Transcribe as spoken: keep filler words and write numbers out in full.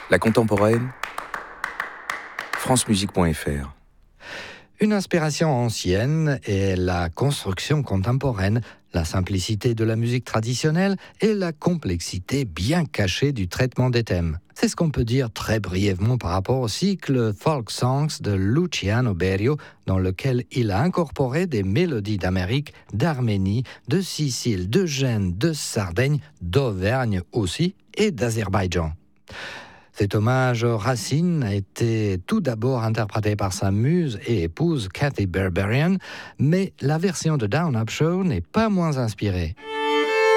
La contemporaine, francemusique point f r. Une inspiration ancienne est la construction contemporaine, la simplicité de la musique traditionnelle et la complexité bien cachée du traitement des thèmes. C'est ce qu'on peut dire très brièvement par rapport au cycle Folk Songs de Luciano Berio, dans lequel il a incorporé des mélodies d'Amérique, d'Arménie, de Sicile, de Gênes, de Sardaigne, d'Auvergne aussi et d'Azerbaïdjan. Cet hommage aux racines a été tout d'abord interprété par sa muse et épouse Kathy Berberian, mais la version de Down Up Show n'est pas moins inspirée.